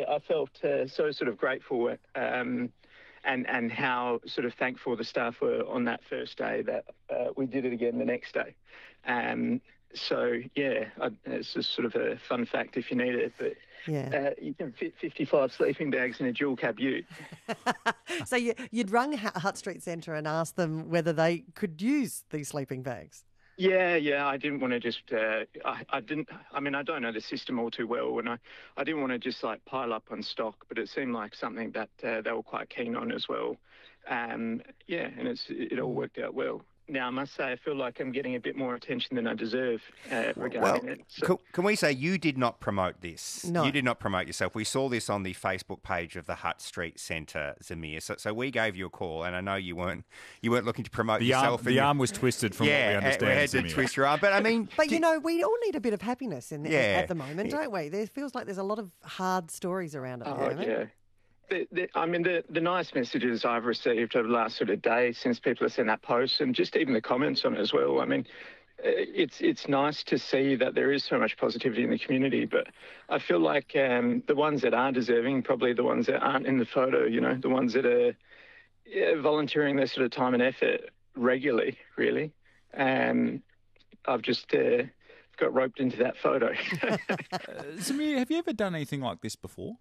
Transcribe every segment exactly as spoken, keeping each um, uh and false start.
I felt uh, so sort of grateful um, and, and how sort of thankful the staff were on that first day that uh, we did it again the next day. Um, so, yeah, I, it's just sort of a fun fact if you need it, but Yeah. uh, you can fit fifty-five sleeping bags in a dual cab ute. So you, you'd rung Hutt Street Centre and asked them whether they could use these sleeping bags? Yeah, yeah, I didn't want to just, uh, I, I didn't, I mean, I don't know the system all too well, and I, I didn't want to just like pile up on stock, but it seemed like something that uh, they were quite keen on as well. Um, yeah, and it's it all worked out well. Now, I must say, I feel like I'm getting a bit more attention than I deserve uh, regarding well, it. So. Can, can we say you did not promote this? No. You did not promote yourself. We saw this on the Facebook page of the Hutt Street Centre, Zamir. So, so we gave you a call, and I know you weren't you weren't looking to promote The yourself. arm, the you, arm was twisted from yeah, what we understand. we had to Zamir. twist your arm. But I mean, But, you did- know, we all need a bit of happiness in the, Yeah. at the moment, don't we? There feels like there's a lot of hard stories around at the Oh, moment. yeah. The, the, I mean, the, the nice messages I've received over the last sort of day since people have sent that post, and just even the comments on it as well. I mean, it's it's nice to see that there is so much positivity in the community, but I feel like um, the ones that are deserving, probably the ones that aren't in the photo, you know, the ones that are yeah, volunteering their sort of time and effort regularly, really. Um, I've just uh, got roped into that photo. Uh, Zamir, have you ever done anything like this before?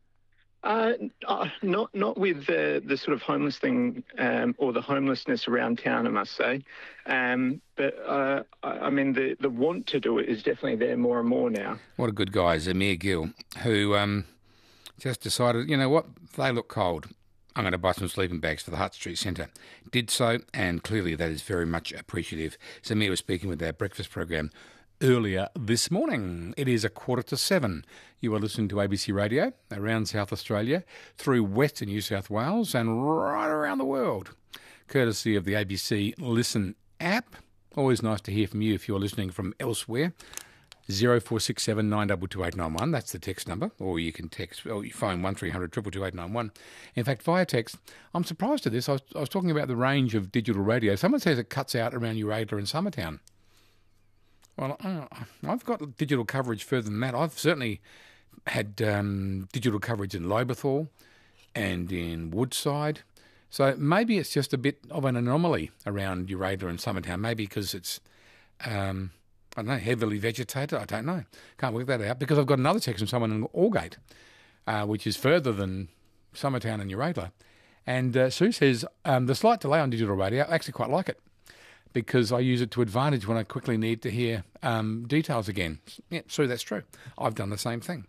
Uh, uh, not not with the the sort of homeless thing um, or the homelessness around town, I must say. Um, but uh, I, I mean, the, the want to do it is definitely there more and more now. What a good guy, Zamir Gill, who um, just decided, you know what, they look cold. I'm going to buy some sleeping bags for the Hutt Street Centre. Did so, and clearly that is very much appreciative. Zamir was speaking with our breakfast program earlier this morning. It is a quarter to seven. You are listening to A B C Radio around South Australia, through Western New South Wales and right around the world, courtesy of the A B C Listen app. Always nice to hear from you if you're listening from elsewhere. zero four six seven nine two two eight nine one, that's the text number, or you can text, or you phone one three hundred two two two eight nine one. In fact, via text, I'm surprised at this. I was, I was talking about the range of digital radio. Someone says it cuts out around Uradla and Summertown. Well, uh, I've got digital coverage further than that. I've certainly had um, digital coverage in Lobethal and in Woodside. So maybe it's just a bit of an anomaly around Uradla and Summertown, maybe because it's, um, I don't know, heavily vegetated. I don't know. Can't work that out, because I've got another text from someone in Aldgate, uh, which is further than Summertown and Uradla. And uh, Sue says, um, the slight delay on digital radio, I actually quite like it, because I use it to advantage when I quickly need to hear um, details again. Yeah, Sue, that's true. I've done the same thing.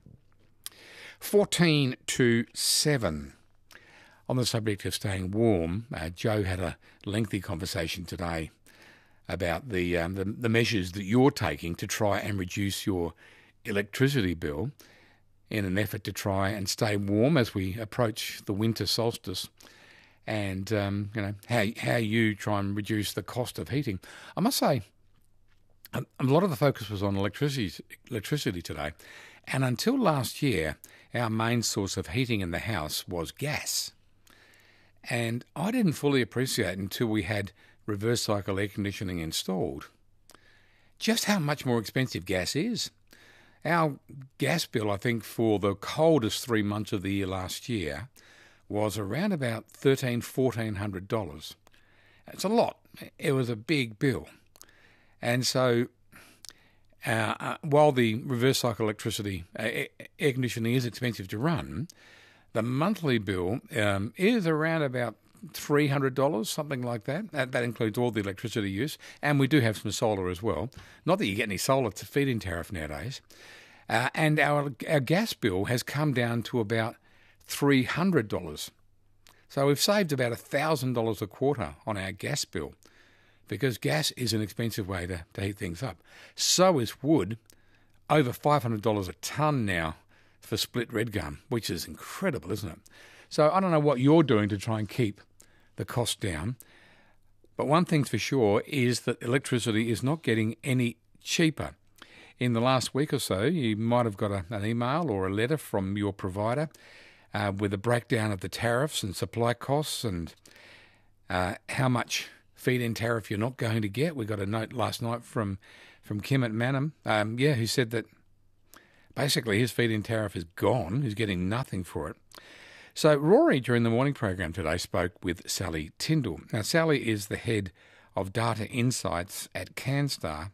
fourteen to seven. On the subject of staying warm, uh, Joe had a lengthy conversation today about the, um, the the measures that you're taking to try and reduce your electricity bill in an effort to try and stay warm as we approach the winter solstice, and um, you know how how you try and reduce the cost of heating. I must say, a, a lot of the focus was on electricity electricity today, and until last year, our main source of heating in the house was gas. And I didn't fully appreciate until we had reverse cycle air conditioning installed just how much more expensive gas is. Our gas bill, I think, for the coldest three months of the year last year was around about thirteen hundred dollars, fourteen hundred dollars. It's a lot. It was a big bill. And so uh, uh, while the reverse cycle electricity uh, air conditioning is expensive to run, the monthly bill um, is around about three hundred dollars, something like that. that. That includes all the electricity use, and we do have some solar as well. Not that you get any solar to feed-in tariff nowadays. Uh, and our our gas bill has come down to about three hundred dollars. So we've saved about one thousand dollars a quarter on our gas bill, because gas is an expensive way to, to heat things up. So is wood, over five hundred dollars a tonne now for split red gum, which is incredible, isn't it? So I don't know what you're doing to try and keep the cost down, but one thing's for sure is that electricity is not getting any cheaper. In the last week or so, you might have got a, an email or a letter from your provider uh, with a breakdown of the tariffs and supply costs and uh, how much feed-in tariff you're not going to get. We got a note last night from, from Kim at Manham, um, yeah, who said that Basically, his feed-in tariff is gone. He's getting nothing for it. So Rory, during the morning program today, spoke with Sally Tyndall. Now, Sally is the head of data insights at Canstar,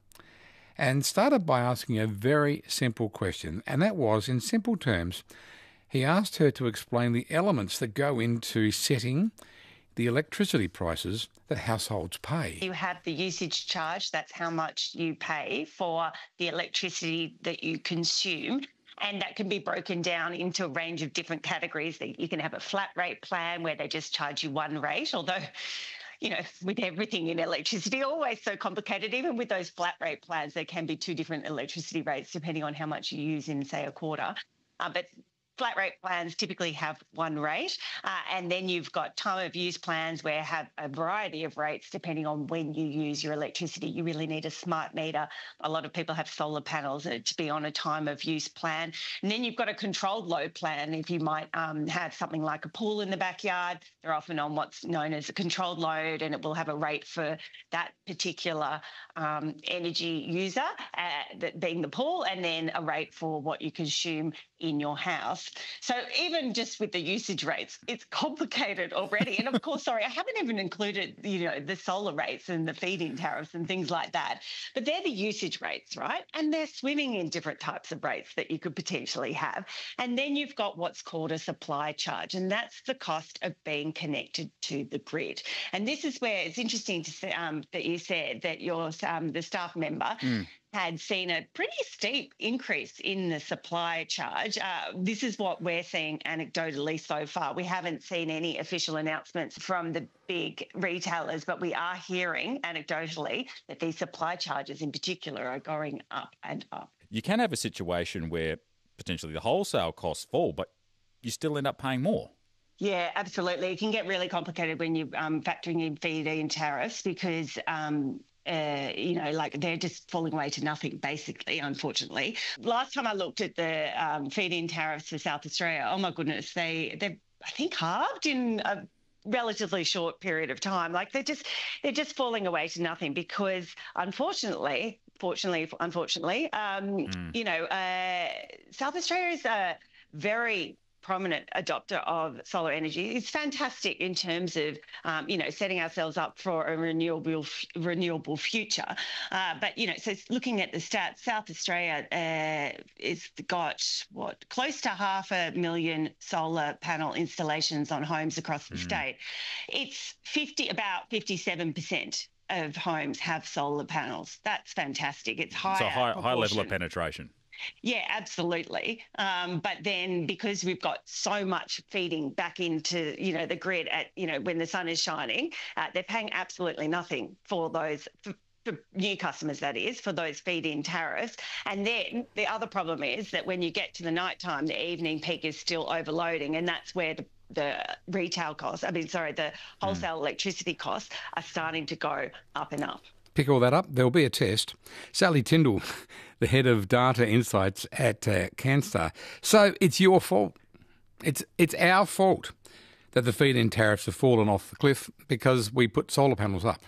and started by asking a very simple question, and that was, in simple terms, he asked her to explain the elements that go into setting the electricity prices that households pay. You have the usage charge, that's how much you pay for the electricity that you consume. And that can be broken down into a range of different categories. You can have a flat rate plan where they just charge you one rate, although, you know, with everything in electricity, always so complicated. Even with those flat rate plans, there can be two different electricity rates depending on how much you use in, say, a quarter. Uh, but flat rate plans typically have one rate, uh, and then you've got time of use plans where have a variety of rates depending on when you use your electricity. You really need a smart meter. A lot of people have solar panels uh, to be on a time of use plan. And then you've got a controlled load plan. If you might um, have something like a pool in the backyard, they're often on what's known as a controlled load, and it will have a rate for that particular um, energy user, uh, that being the pool, and then a rate for what you consume in your house. So even just with the usage rates, it's complicated already. And of course, sorry, I haven't even included, you know, the solar rates and the feed-in tariffs and things like that. But they're the usage rates, right? And they're swimming in different types of rates that you could potentially have. And then you've got what's called a supply charge, and that's the cost of being connected to the grid. And this is where it's interesting to say, um, that you said that your um, the staff member mm. had seen a pretty steep increase in the supply charge. Uh, this is what we're seeing anecdotally so far. We haven't seen any official announcements from the big retailers, but we are hearing anecdotally that these supply charges in particular are going up and up. You can have a situation where potentially the wholesale costs fall, but you still end up paying more. Yeah, absolutely. It can get really complicated when you're um, factoring in feed-in tariffs because um, Uh, you know, like they're just falling away to nothing, basically, unfortunately. Last time I looked at the um, feed-in tariffs for South Australia, oh my goodness, they, they're, I think, halved in a relatively short period of time. Like they're just, they're just falling away to nothing because, unfortunately, fortunately, unfortunately, um, mm. you know, uh, South Australia is a very prominent adopter of solar energy. It's fantastic in terms of, um, you know, setting ourselves up for a renewable renewable future. Uh, but, you know, so looking at the stats, South Australia uh, is got, what, close to half a million solar panel installations on homes across the mm. state. It's fifty, about fifty-seven percent of homes have solar panels. That's fantastic. It's higher. So high, high level of penetration. Yeah, absolutely. Um, but then because we've got so much feeding back into, you know, the grid at, you know, when the sun is shining, uh, they're paying absolutely nothing for those, for, for new customers, that is, for those feed-in tariffs. And then the other problem is that when you get to the nighttime, the evening peak is still overloading, and that's where the the retail costs, I mean, sorry, the wholesale mm. electricity costs are starting to go up and up. Pick all that up, there'll be a test. Sally Tyndall, the head of data insights at uh, Canstar. So it's your fault. It's it's our fault that the feed-in tariffs have fallen off the cliff because we put solar panels up.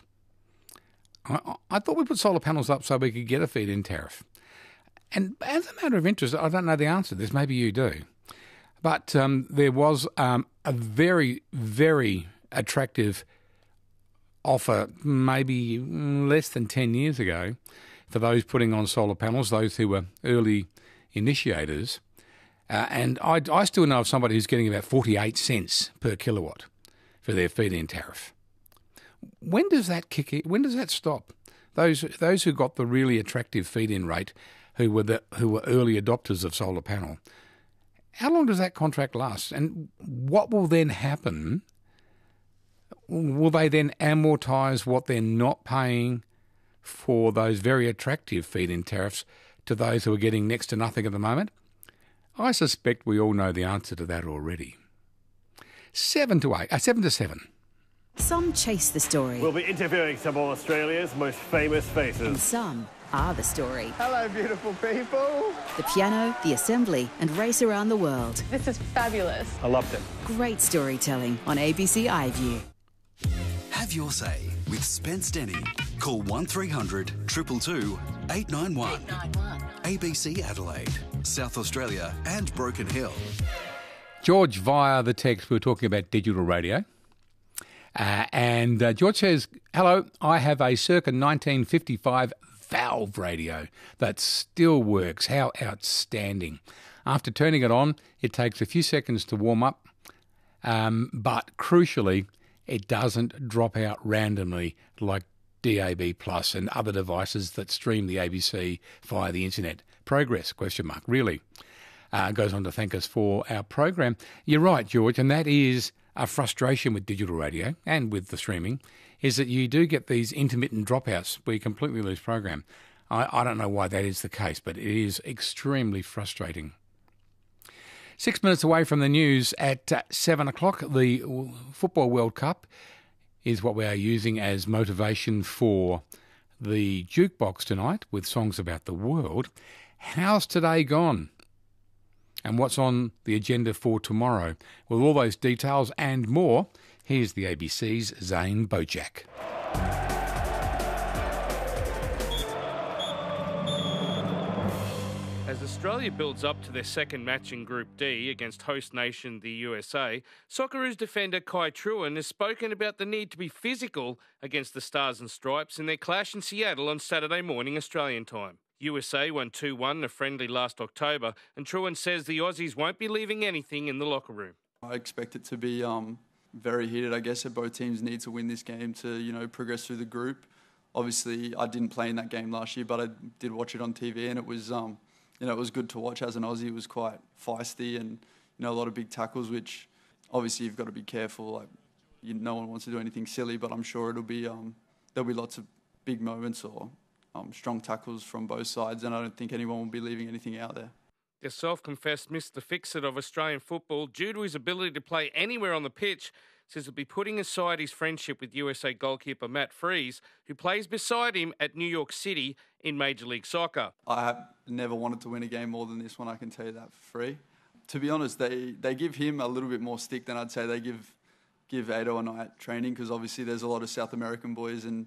I, I thought we put solar panels up so we could get a feed-in tariff. And as a matter of interest, I don't know the answer to this. Maybe you do. But um, there was um, a very, very attractive offer maybe less than ten years ago for those putting on solar panels, those who were early initiators. Uh, and I, I still know of somebody who's getting about forty-eight cents per kilowatt for their feed-in tariff. When does that kick in? When does that stop? Those those who got the really attractive feed-in rate, who were the who were early adopters of solar panel, how long does that contract last? And what will then happen? Will they then amortise what they're not paying for those very attractive feed-in tariffs to those who are getting next to nothing at the moment? I suspect we all know the answer to that already. Seven to eight, uh, seven to seven. Some chase the story. We'll be interviewing some of Australia's most famous faces. And some are the story. Hello, beautiful people. The piano, the assembly, and race around the world. This is fabulous. I loved it. Great storytelling on A B C iView. Have your say with Spence Denny. Call one three hundred two two two eight nine one. A B C Adelaide. South Australia and Broken Hill. George, via the text, we were talking about digital radio. Uh, and uh, George says, hello, I have a circa nineteen fifty-five valve radio that still works. How outstanding. After turning it on, it takes a few seconds to warm up, um, but crucially, it doesn't drop out randomly like D A B Plus and other devices that stream the A B C via the internet. Progress, question mark, really. Uh, goes on to thank us for our program. You're right, George, and that is a frustration with digital radio and with the streaming, is that you do get these intermittent dropouts where you completely lose program. I, I don't know why that is the case, but it is extremely frustrating. Six minutes away from the news at uh, seven o'clock, the Football World Cup is what we are using as motivation for the jukebox tonight with songs about the world. How's today gone? And what's on the agenda for tomorrow? With all those details and more, here's the A B C's Zane Bojack. As Australia builds up to their second match in Group D against host nation the U S A, Socceroos defender Kai Trewin has spoken about the need to be physical against the Stars and Stripes in their clash in Seattle on Saturday morning Australian time. U S A won two one in a friendly last October, and Trewin says the Aussies won't be leaving anything in the locker room. I expect it to be um, very heated. I guess that both teams need to win this game to, you know, progress through the group. Obviously, I didn't play in that game last year, but I did watch it on T V, and it was, um, you know, it was good to watch. As an Aussie, it was quite feisty, and you know, a lot of big tackles, which obviously you've got to be careful. Like, you, no one wants to do anything silly, but I'm sure it'll be um, there'll be lots of big moments or Um, strong tackles from both sides, and I don't think anyone will be leaving anything out there. The self-confessed Mister Fix-It of Australian football, due to his ability to play anywhere on the pitch, says he'll be putting aside his friendship with U S A goalkeeper Matt Freese, who plays beside him at New York City in Major League Soccer. I have never wanted to win a game more than this one, I can tell you that for free. To be honest, they, they give him a little bit more stick than I'd say they give give Ado and I at training, because obviously there's a lot of South American boys, and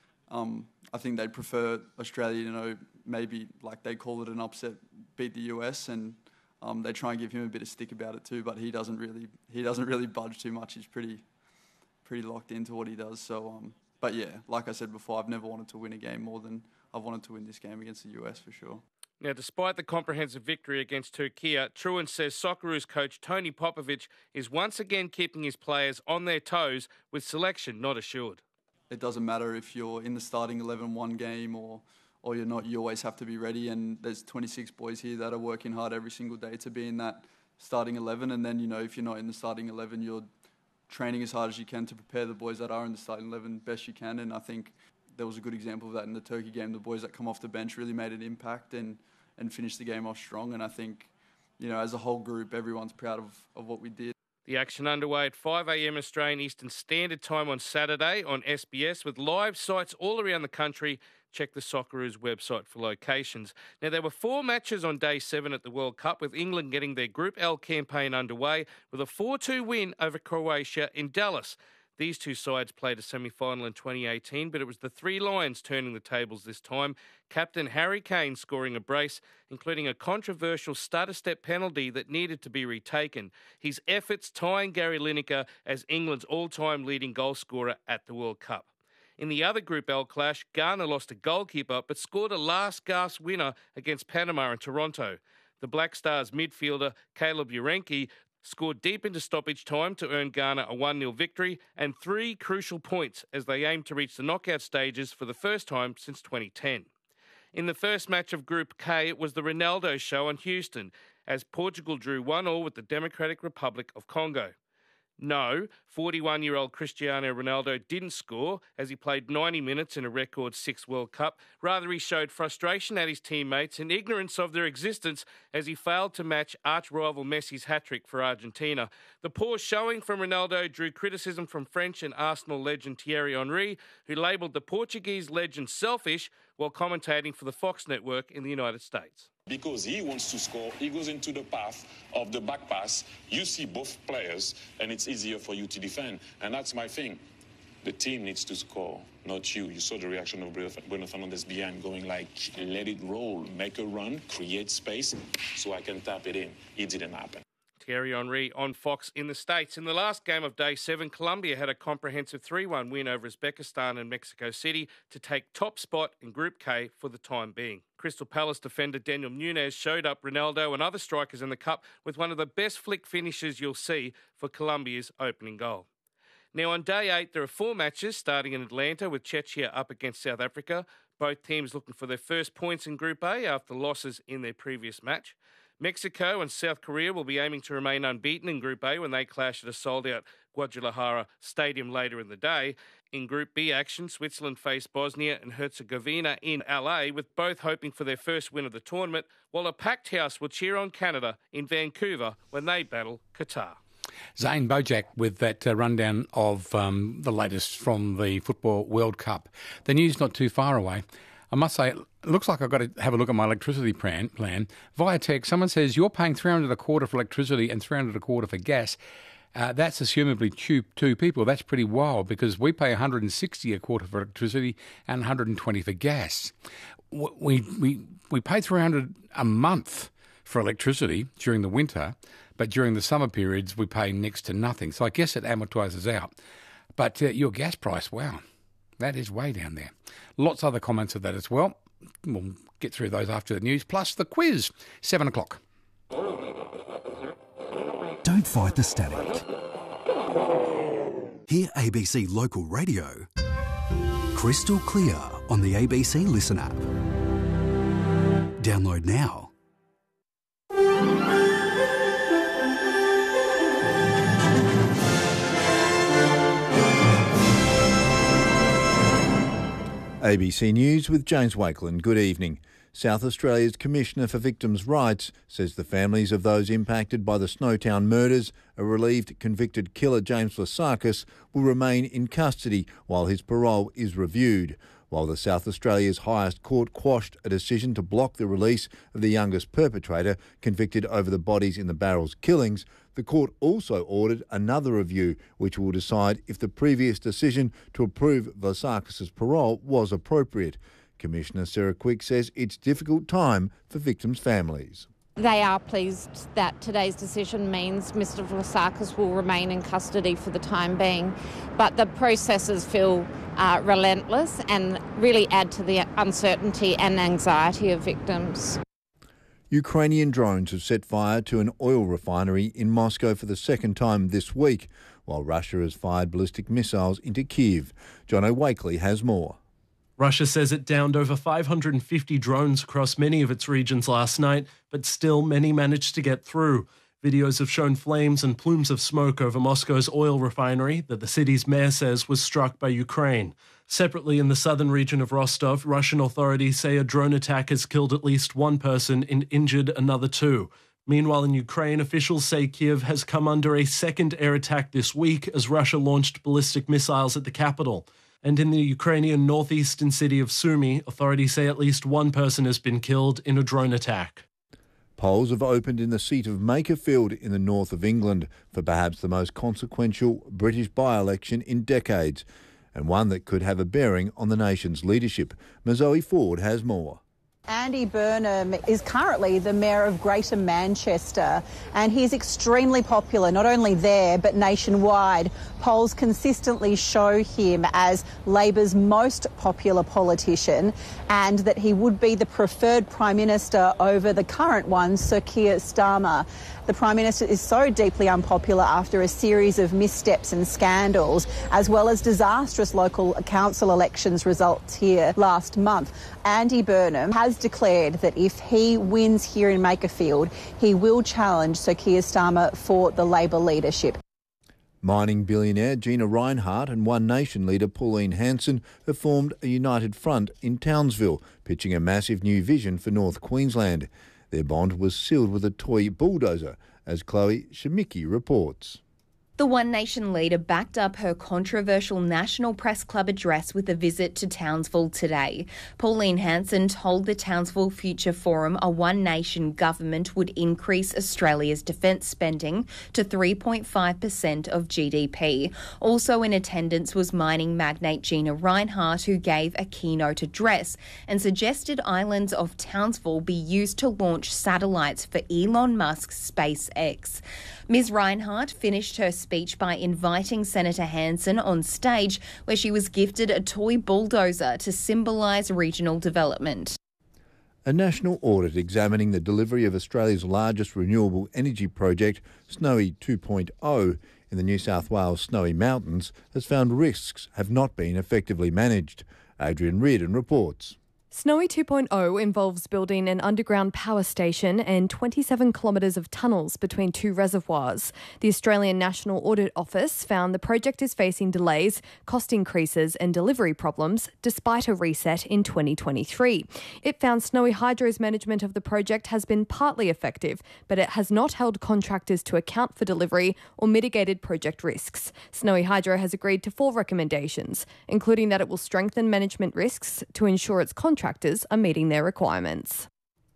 um, I think they'd prefer Australia, you know, maybe like they call it an upset, beat the U S, and um, they try and give him a bit of stick about it too. But he doesn't really, he doesn't really budge too much. He's pretty, pretty locked into what he does. So, um, but yeah, like I said before, I've never wanted to win a game more than I've wanted to win this game against the U S for sure. Now, despite the comprehensive victory against Turkey, Trewin says Socceroos coach Tony Popovic is once again keeping his players on their toes with selection not assured. It doesn't matter if you're in the starting eleven one game or or you're not. You always have to be ready, and there's twenty-six boys here that are working hard every single day to be in that starting eleven. And then, you know, if you're not in the starting eleven, you're training as hard as you can to prepare the boys that are in the starting eleven best you can. And I think there was a good example of that in the Turkey game. The boys that come off the bench really made an impact and, and finished the game off strong. And I think, you know, as a whole group, everyone's proud of, of what we did. The action underway at five a.m. Australian Eastern Standard Time on Saturday on S B S with live sites all around the country. Check the Socceroos website for locations. Now, there were four matches on day seven at the World Cup, with England getting their Group L campaign underway with a four two win over Croatia in Dallas. These two sides played a semi-final in twenty eighteen, but it was the Three Lions turning the tables this time. Captain Harry Kane scoring a brace, including a controversial stutter-step penalty that needed to be retaken. His efforts tying Gary Lineker as England's all-time leading goal scorer at the World Cup. In the other Group L clash, Ghana lost a goalkeeper but scored a last-gasp winner against Panama in Toronto. The Black Stars midfielder Caleb Urenki scored deep into stoppage time to earn Ghana a one nil victory and three crucial points as they aim to reach the knockout stages for the first time since twenty ten. In the first match of Group K, it was the Ronaldo show in Houston as Portugal drew one all with the Democratic Republic of Congo. No, forty-one-year-old Cristiano Ronaldo didn't score as he played ninety minutes in a record six World Cup. Rather, he showed frustration at his teammates and ignorance of their existence as he failed to match arch-rival Messi's hat-trick for Argentina. The poor showing from Ronaldo drew criticism from French and Arsenal legend Thierry Henry, who labelled the Portuguese legend selfish while commentating for the Fox network in the United States. Because he wants to score, he goes into the path of the back pass. You see both players, and it's easier for you to defend. And that's my thing. The team needs to score, not you. You saw the reaction of Bruno Fernandes behind, going like, let it roll, make a run, create space, so I can tap it in. It didn't happen. Thierry Henry on Fox in the States. In the last game of day seven, Colombia had a comprehensive three one win over Uzbekistan and Mexico City to take top spot in Group K for the time being. Crystal Palace defender Daniel Nunes showed up Ronaldo and other strikers in the Cup with one of the best flick finishes you'll see for Colombia's opening goal. Now, on day eight, there are four matches starting in Atlanta with Czechia up against South Africa. Both teams looking for their first points in Group A after losses in their previous match. Mexico and South Korea will be aiming to remain unbeaten in Group A when they clash at a sold-out Guadalajara Stadium later in the day. In Group B action, Switzerland face Bosnia and Herzegovina in L A, with both hoping for their first win of the tournament, while a packed house will cheer on Canada in Vancouver when they battle Qatar. Zane Bojack with that uh, rundown of um, the latest from the Football World Cup. The news not too far away. I must say, it looks like I've got to have a look at my electricity plan. plan. Via text, someone says you're paying three hundred dollars a quarter for electricity and three hundred dollars a quarter for gas. Uh, that's assumably two, two people. That's pretty wild because we pay one hundred sixty dollars a quarter for electricity and one hundred twenty dollars for gas. We, we, we pay three hundred dollars a month for electricity during the winter, but during the summer periods we pay next to nothing. So I guess it amortises out. But uh, your gas price, wow, that is way down there. Lots of other comments of that as well. We'll get through those after the news, plus the quiz, seven o'clock. Don't fight the static. Hear A B C Local Radio crystal clear on the A B C Listen app. Download now. A B C News with James Wakeland. Good evening. South Australia's Commissioner for Victims' Rights says the families of those impacted by the Snowtown murders, a relieved convicted killer James Vlasakis, will remain in custody while his parole is reviewed. While the South Australia's highest court quashed a decision to block the release of the youngest perpetrator convicted over the bodies in the Barrels killings, the court also ordered another review which will decide if the previous decision to approve Vlasakis' parole was appropriate. Commissioner Sarah Quick says it's a difficult time for victims' families. They are pleased that today's decision means Mister Vlasakis will remain in custody for the time being, but the processes feel uh, relentless and really add to the uncertainty and anxiety of victims. Ukrainian drones have set fire to an oil refinery in Moscow for the second time this week, while Russia has fired ballistic missiles into Kyiv. Jono Wakely has more. Russia says it downed over five hundred fifty drones across many of its regions last night, but still many managed to get through. Videos have shown flames and plumes of smoke over Moscow's oil refinery that the city's mayor says was struck by Ukraine. Separately, in the southern region of Rostov, Russian authorities say a drone attack has killed at least one person and injured another two. Meanwhile, in Ukraine, officials say Kyiv has come under a second air attack this week as Russia launched ballistic missiles at the capital. And in the Ukrainian northeastern city of Sumy, authorities say at least one person has been killed in a drone attack. Polls have opened in the seat of Makerfield in the north of England for perhaps the most consequential British by-election in decades, and one that could have a bearing on the nation's leadership. Mazoe Ford has more. Andy Burnham is currently the Mayor of Greater Manchester, and he's extremely popular, not only there but nationwide. Polls consistently show him as Labor's most popular politician, and that he would be the preferred Prime Minister over the current one, Sir Keir Starmer. The Prime Minister is so deeply unpopular after a series of missteps and scandals, as well as disastrous local council elections results here last month. Andy Burnham has declared that if he wins here in Makerfield, he will challenge Sir Keir Starmer for the Labor leadership. Mining billionaire Gina Rinehart and One Nation leader Pauline Hanson have formed a united front in Townsville, pitching a massive new vision for North Queensland. Their bond was sealed with a toy bulldozer, as Chloe Shemicki reports. The One Nation leader backed up her controversial National Press Club address with a visit to Townsville today. Pauline Hanson told the Townsville Future Forum a One Nation government would increase Australia's defence spending to three point five percent of G D P. Also in attendance was mining magnate Gina Rinehart, who gave a keynote address and suggested islands of Townsville be used to launch satellites for Elon Musk's SpaceX. Miz Rinehart finished her speech by inviting Senator Hanson on stage, where she was gifted a toy bulldozer to symbolise regional development. A national audit examining the delivery of Australia's largest renewable energy project, Snowy two point oh, in the New South Wales Snowy Mountains, has found risks have not been effectively managed. Adrian Reardon reports. Snowy two point oh involves building an underground power station and twenty-seven kilometres of tunnels between two reservoirs. The Australian National Audit Office found the project is facing delays, cost increases and delivery problems, despite a reset in twenty twenty-three. It found Snowy Hydro's management of the project has been partly effective, but it has not held contractors to account for delivery or mitigated project risks. Snowy Hydro has agreed to four recommendations, including that it will strengthen management risks to ensure its contractors are meeting their requirements.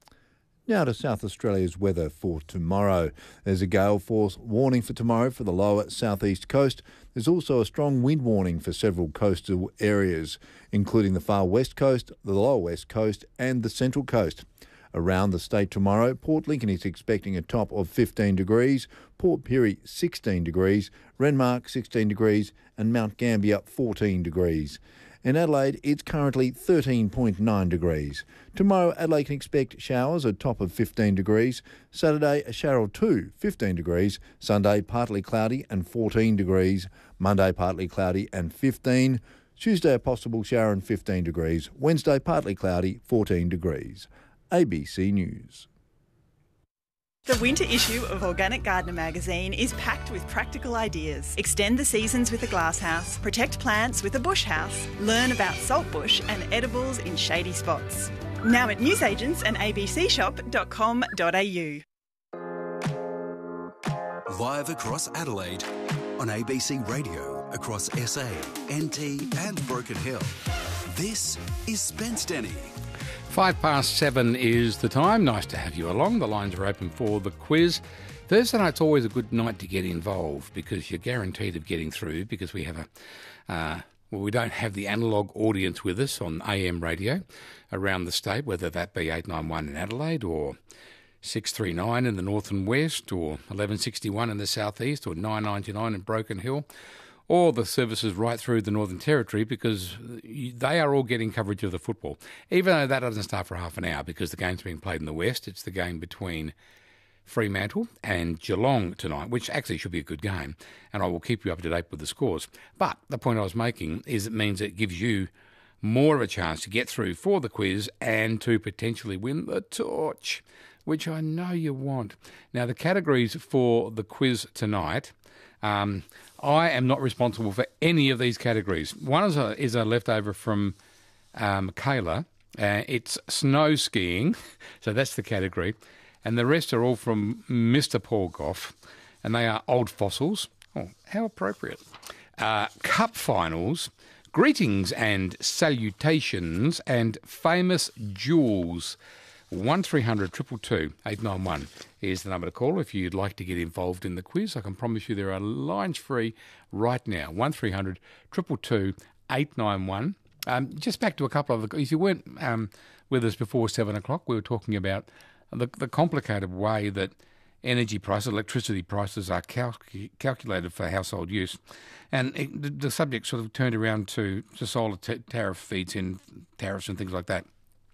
Now to South Australia's weather for tomorrow. There's a gale force warning for tomorrow for the lower southeast coast. There's also a strong wind warning for several coastal areas, including the far west coast, the lower west coast and the central coast. Around the state tomorrow, Port Lincoln is expecting a top of fifteen degrees, Port Pirie sixteen degrees, Renmark sixteen degrees and Mount Gambier fourteen degrees. In Adelaide, it's currently thirteen point nine degrees. Tomorrow, Adelaide can expect showers, a top of fifteen degrees. Saturday, a shower or two, fifteen degrees. Sunday, partly cloudy and fourteen degrees. Monday, partly cloudy and fifteen. Tuesday, a possible shower and fifteen degrees. Wednesday, partly cloudy, fourteen degrees. A B C News. The winter issue of Organic Gardener magazine is packed with practical ideas. Extend the seasons with a glasshouse, protect plants with a bush house, learn about saltbush and edibles in shady spots. Now at newsagents and a b c shop dot com dot a u. Live across Adelaide on A B C Radio, across S A, N T and Broken Hill. This is Spence Denny. Five past seven is the time. Nice to have you along. The lines are open for the quiz. Thursday night's always a good night to get involved because you're guaranteed of getting through because we have a, uh, well, we don't have the analogue audience with us on A M radio around the state, whether that be eight ninety-one in Adelaide or six thirty-nine in the north and west or eleven sixty-one in the southeast or nine ninety-nine in Broken Hill, or the services right through the Northern Territory, because they are all getting coverage of the football. Even though that doesn't start for half an hour because the game's being played in the west. It's the game between Fremantle and Geelong tonight, which actually should be a good game, and I will keep you up to date with the scores. But the point I was making is it means it gives you more of a chance to get through for the quiz and to potentially win the torch, which I know you want. Now, the categories for the quiz tonight... Um, I am not responsible for any of these categories. One is a, is a leftover from uh, Michaela. Uh, it's snow skiing, so that's the category. And the rest are all from Mister Paul Goff, and they are old fossils. Oh, how appropriate. Uh, cup finals, greetings and salutations, and famous jewels. one three hundred two two two eight nine one is the number to call if you'd like to get involved in the quiz. I can promise you there are lines free right now. one three hundred two two two eight nine one. Um, just back to a couple of the... If you weren't um, with us before seven o'clock, we were talking about the, the complicated way that energy prices, electricity prices are calc- calculated for household use. And it, the, the subject sort of turned around to, to solar t- tariff feeds in tariffs and things like that.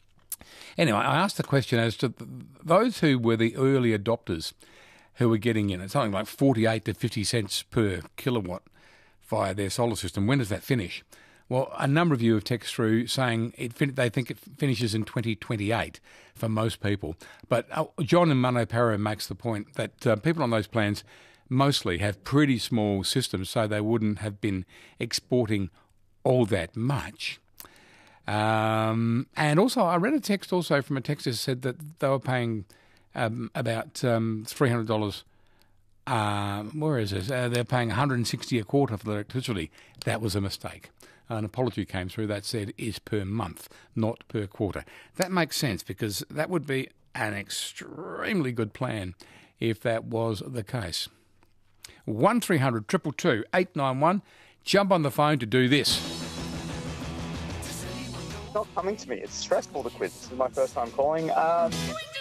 Anyway, I asked the question as to those who were the early adopters who were getting in at something like forty-eight to fifty cents per kilowatt via their solar system. When does that finish? Well, a number of you have texted through saying it fin- they think it finishes in twenty twenty-eight for most people. But uh, John in Manoparo makes the point that uh, people on those plans mostly have pretty small systems, so they wouldn't have been exporting all that much. Um, and also, I read a text also from a texter who said that they were paying um, about um, three hundred dollars Um, where is this? Uh, they're paying one hundred sixty a quarter for the electricity. That was a mistake. An apology came through that said is per month, not per quarter. That makes sense because that would be an extremely good plan if that was the case. one three hundred two two two eight nine one. Jump on the phone to do this. It's not coming to me. It's stressful, the quiz. This is my first time calling. Um,